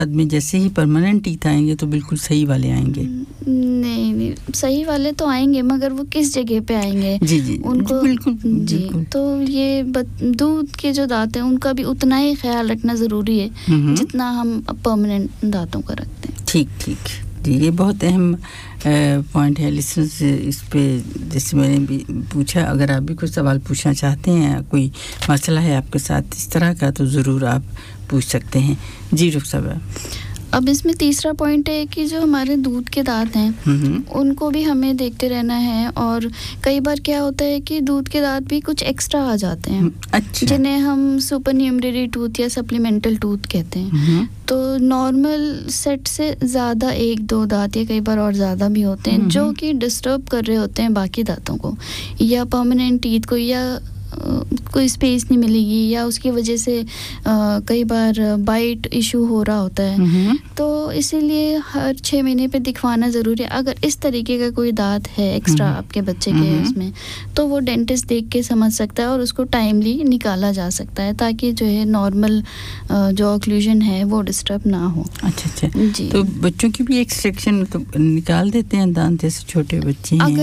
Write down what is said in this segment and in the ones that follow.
में जैसे ही permanent teeth आएंगे तो बिल्कुल सही वाले आएंगे? नहीं सही वाले तो आएंगे, मगर वो किस जगह पे आएंगे? जी उनको बिल्कुल जी बिल्कुल। तो ये दूध के जो दांत हैं उनका भी उतना ही ख्याल रखना ज़रूरी है जितना हम परमानेंट दांतों का रखते हैं। ठीक जी, ये बहुत अहम पॉइंट है लिसनर्स। इस पे जैसे मैंने भी पूछा, अगर आप भी कोई सवाल पूछना चाहते हैं, कोई मसला है आपके साथ इस तरह का, तो ज़रूर आप पूछ सकते हैं। जी रुखसाना, अब इसमें तीसरा पॉइंट है कि जो हमारे दूध के दांत हैं उनको भी हमें देखते रहना है, और कई बार क्या होता है कि दूध के दांत भी कुछ एक्स्ट्रा आ जाते हैं। अच्छा। जिन्हें हम सुपरन्यूमररी टूथ या सप्लीमेंटल टूथ कहते हैं। तो नॉर्मल सेट से ज़्यादा 1-2 दांत या कई बार और ज़्यादा भी होते हैं जो कि डिस्टर्ब कर रहे होते हैं बाकी दांतों को या परमानेंट टीथ को, या कोई स्पेस नहीं मिलेगी, या उसकी वजह से कई बार बाइट इशू हो रहा होता है। तो इसीलिए हर 6 महीने पे दिखवाना ज़रूरी है। अगर इस तरीके का कोई दांत है एक्स्ट्रा आपके बच्चे के उसमें, तो वो डेंटिस्ट देख के समझ सकता है और उसको टाइमली निकाला जा सकता है, ताकि जो है नॉर्मल जो ऑक्लूजन है वो डिस्टर्ब ना हो। अच्छा जी। तो बच्चों की भी एक्सट्रैक्शन तो निकाल देते हैं दांत, जैसे छोटे बच्चे हैं,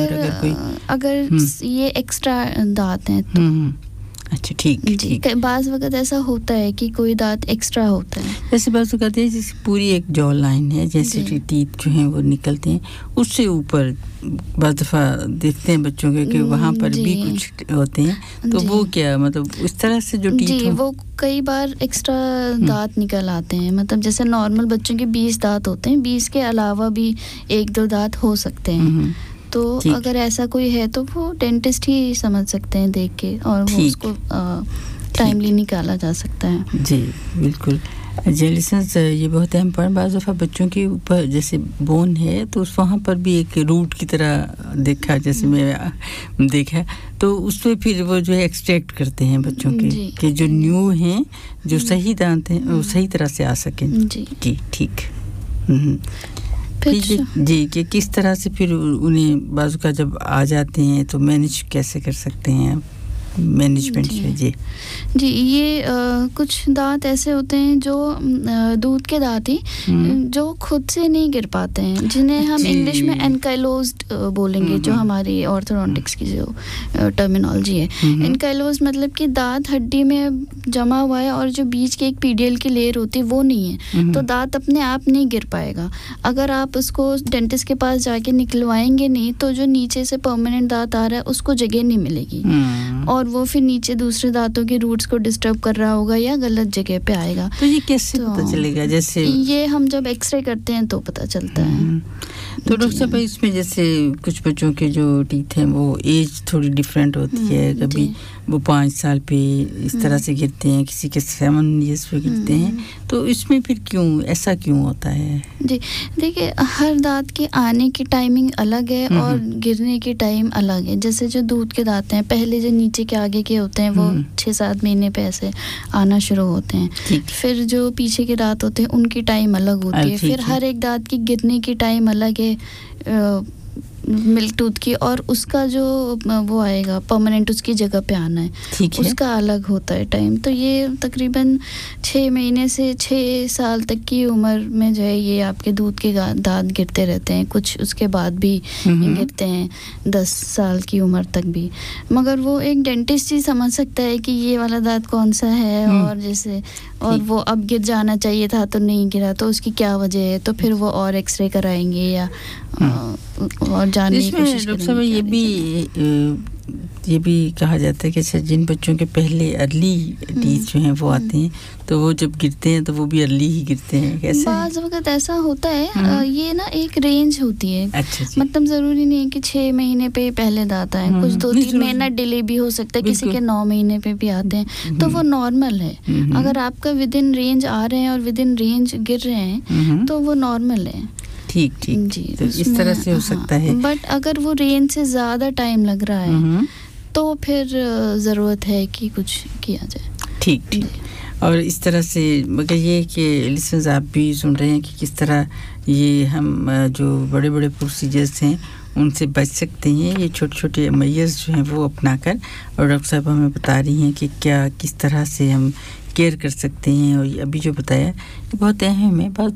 अगर ये एक्स्ट्रा दांत हैं तो अच्छा ठीक। बाज़ वक़्त ऐसा होता है कि कोई दांत एक्स्ट्रा होता है। जैसे बात तो कहते हैं जैसे पूरी एक जॉ लाइन है, जैसे टीथ जो हैं वो निकलते हैं, उससे ऊपर बाज़ दफ़ा देखते हैं बच्चों के कि वहाँ पर भी कुछ होते हैं, तो वो क्या मतलब उस तरह से जो टीथ जी वो कई बार एक्स्ट्रा दांत निकल आते हैं। मतलब जैसे नॉर्मल बच्चों के 20 दांत होते हैं, 20 के अलावा भी 1-2 दांत हो सकते हैं। तो अगर ऐसा कोई है तो वो डेंटिस्ट ही समझ सकते हैं देख के, और वो उसको टाइमली निकाला जा सकता है। जी बिल्कुल। जेलिसंस ये बहुत अहम पॉइंट। बाज़ दफ़ा बच्चों के ऊपर जैसे बोन है तो उस वहाँ पर भी एक रूट की तरह देखा, जैसे मैं देखा, तो उस पे फिर वो जो है एक्सट्रैक्ट करते हैं बच्चों के कि जो न्यू हैं, जो सही दांत हैं, वो सही तरह से आ सकें। जी ठीक। जी कि किस तरह से फिर उन्हें बाजू का जब आ जाते हैं तो मैनेज कैसे कर सकते हैं मैनेजमेंट में? जी ये कुछ दांत ऐसे होते हैं जो दूध के दांत ही जो खुद से नहीं गिर पाते हैं, जिन्हें हम इंग्लिश में एनकाइलोज्ड बोलेंगे, जो हमारी ऑर्थोडोंटिक्स की जो टर्मिनोलॉजी है। एनकाइलोज्ड मतलब कि दांत हड्डी में जमा हुआ है और जो बीच के एक पीडियल की लेयर होती है वो नहीं है, तो दांत अपने आप नहीं गिर पाएगा। अगर आप उसको डेंटिस्ट के पास जाके निकलवाएंगे नहीं तो जो नीचे से परमानेंट दांत आ रहा है उसको जगह नहीं मिलेगी, और वो फिर नीचे दूसरे दांतों के रूट्स को डिस्टर्ब कर रहा होगा या गलत जगह पे आएगा। तो ये कैसे पता चलेगा? जैसे ये हम जब एक्सरे करते हैं तो पता चलता है। तो डॉक्टर साहब इसमें जैसे कुछ बच्चों के जो टीथ हैं वो एज थोड़ी डिफरेंट होती है, कभी वो 5 साल पे इस तरह से गिरते हैं, किसी के 7 इयर्स पे गिरते हैं, तो इसमें फिर ऐसा क्यों होता है? जी देखिए, हर दांत के आने की टाइमिंग अलग है और गिरने की टाइम अलग है। जैसे जो दूध के दांत हैं, पहले जो नीचे के आगे के होते हैं वो 6-7 महीने पे ऐसे आना शुरू होते हैं। फिर जो पीछे के दांत होते हैं उनकी टाइम अलग होती है। फिर हर एक दांत की गिरने की टाइम अलग है मिल्क टूथ की, और उसका जो वो आएगा परमानेंट उसकी जगह पे आना है उसका अलग होता है टाइम। तो ये तकरीबन 6 महीने से 6 साल तक की उम्र में जो है ये आपके दूध के दांत गिरते रहते हैं। कुछ उसके बाद भी गिरते हैं 10 साल की उम्र तक भी, मगर वो एक डेंटिस्ट ही समझ सकता है कि ये वाला दांत कौन सा है, और जैसे और वो अब गिर जाना चाहिए था तो नहीं गिरा, तो उसकी क्या वजह है, तो फिर वो और एक्सरे कराएंगे या और जानने की कोशिश करेंगे। ये भी कहा जाता है कि जिन बच्चों के पहले अर्ली टीथ जो हैं वो आते हैं तो वो जब गिरते हैं तो वो भी अर्ली ही गिरते हैं। कैसे? बाज़ वक़्त ऐसा होता है, ये ना एक रेंज होती है। मतलब ज़रूरी नहीं है कि 6 महीने पे पहले दांत आए, कुछ 2-3 महीना डिले भी हो सकता है, किसी के 9 महीने पे भी आते हैं, तो वो नॉर्मल है। अगर आपका विद इन रेंज आ रहे हैं और विद इन रेंज गिर रहे हैं तो वो नॉर्मल है। ठीक जी, तो इस तरह से हो सकता है। बट अगर वो रेंज से ज़्यादा टाइम लग रहा है तो फिर ज़रूरत है कि कुछ किया जाए। ठीक। और इस तरह से मगर ये कि लिसनर्स आप भी सुन रहे हैं कि किस तरह ये हम जो बड़े-बड़े प्रोसीजर्स हैं उनसे बच सकते हैं, ये छोटे-छोटे मेजर्स जो हैं वो अपनाकर, और डॉक्टर साहब हमें बता रही हैं कि किस तरह से हम केयर कर सकते हैं। और अभी जो बताया ये बहुत अहम है।